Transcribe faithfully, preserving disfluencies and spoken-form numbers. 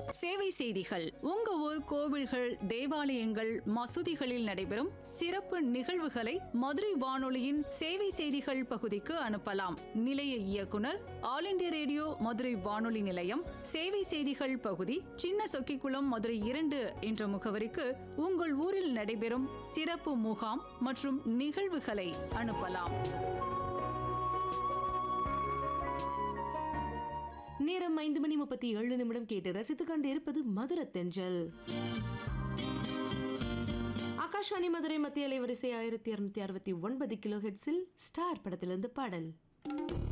சேவை செய்திகள். உங்க ஊர் கோவில்கள், தேவாலயங்கள், மசூதிகளில் நடைபெறும் சிறப்பு நிகழ்வுகளை மதுரை வானொலியின் சேவை செய்திகள் பகுதிக்கு அனுப்பலாம். நிலைய இயக்குனர், ஆல் இண்டியா ரேடியோ மதுரை வானொலி நிலையம், சேவை செய்திகள் பகுதி, சின்ன சொக்கிக்குளம், மதுரை இரண்டு என்ற முகவரிக்கு உங்கள் ஊரில் நடைபெறும் சிறப்பு முகாம் மற்றும் நிகழ்வுகளை அனுப்பலாம். நேரம் ஐந்து மணி முப்பத்தி ஏழு நிமிடம் கேட்டு ரசித்துக் கொண்டு இருப்பது மதுரை தென்றல். ஆகாஷ்வாணி மதுரை மத்திய அலைவரிசை ஆயிரத்தி இருநூத்தி அறுபத்தி ஒன்பது கிலோ ஹெட்ஸில் ஸ்டார் படத்திலிருந்து பாடல்.